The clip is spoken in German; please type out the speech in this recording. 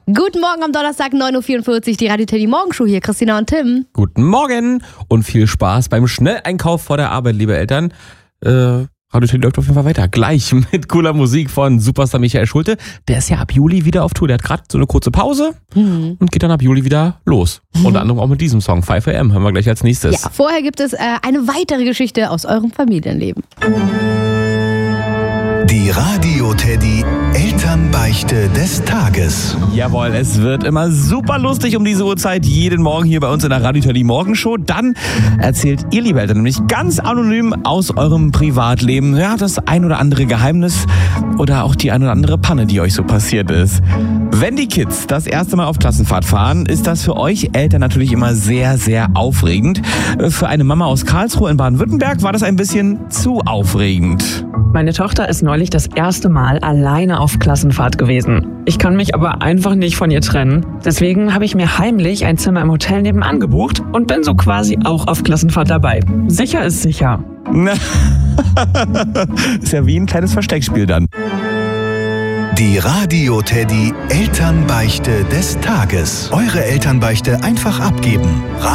Guten Morgen am Donnerstag, 9.44 Uhr, die Radio Teddy Morgenshow hier, Christina und Tim. Guten Morgen und viel Spaß beim Schnelleinkauf vor der Arbeit, liebe Eltern. Radio Teddy läuft auf jeden Fall weiter. Gleich mit cooler Musik von Superstar Michael Schulte. Der ist ja ab Juli wieder auf Tour. Der hat gerade so eine kurze Pause und geht dann ab Juli wieder los. Unter anderem auch mit diesem Song 5 AM. Hören wir gleich als nächstes. Ja, vorher gibt es eine weitere Geschichte aus eurem Familienleben. Die Radio Teddy Elternbeichte des Tages. Jawohl, es wird immer super lustig um diese Uhrzeit, jeden Morgen hier bei uns in der Radio Teddy Morgenshow. Dann erzählt ihr, liebe Eltern, nämlich ganz anonym aus eurem Privatleben, ja, das ein oder andere Geheimnis oder auch die ein oder andere Panne, die euch so passiert ist. Wenn die Kids das erste Mal auf Klassenfahrt fahren, ist das für euch Eltern natürlich immer sehr, sehr aufregend. Für eine Mama aus Karlsruhe in Baden-Württemberg war das ein bisschen zu aufregend. Meine Tochter ist neulich das erste Mal alleine auf Klassenfahrt gewesen. Ich kann mich aber einfach nicht von ihr trennen. Deswegen habe ich mir heimlich ein Zimmer im Hotel nebenan gebucht und bin so quasi auch auf Klassenfahrt dabei. Sicher ist sicher. Ist ja wie ein kleines Versteckspiel dann. Die Radio Teddy Elternbeichte des Tages. Eure Elternbeichte einfach abgeben.